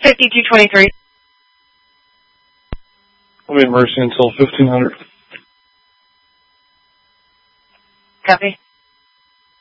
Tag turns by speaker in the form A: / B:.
A: 5223.
B: I'll be at Mercy until 1500.
A: Copy.